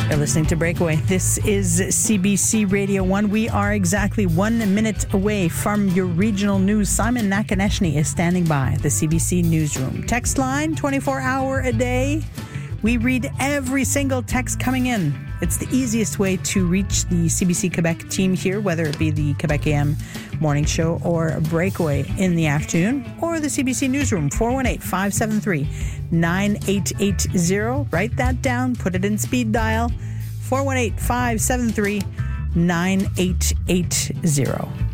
You're listening to Breakaway. This is CBC Radio 1. We are exactly 1 minute away from your regional news. Simon Nakaneshny is standing by the CBC newsroom. Text line, 24 hour a day. We read every single text coming in. It's the easiest way to reach the CBC Quebec team here, whether it be the Quebec AM morning show or Breakaway in the afternoon, or the CBC newsroom, 418-573-9880. Write that down, put it in speed dial, 418-573-9880.